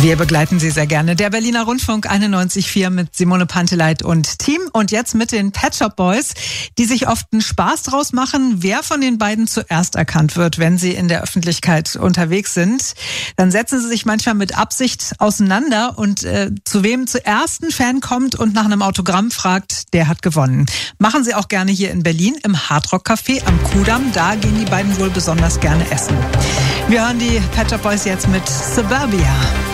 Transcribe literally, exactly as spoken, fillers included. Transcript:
Wir begleiten Sie sehr gerne. Der Berliner Rundfunk einundneunzig Komma vier mit Simone Panteleit und Team. Und jetzt mit den Pet Shop Boys, die sich oft einen Spaß draus machen, wer von den beiden zuerst erkannt wird, wenn sie in der Öffentlichkeit unterwegs sind. Dann setzen sie sich manchmal mit Absicht auseinander und äh, zu wem zuerst ein Fan kommt und nach einem Autogramm fragt, der hat gewonnen. Machen sie auch gerne hier in Berlin im Hardrock Café am Kudamm. Da gehen die beiden wohl besonders gerne essen. Wir hören die Pet Shop Boys jetzt mit Suburbia.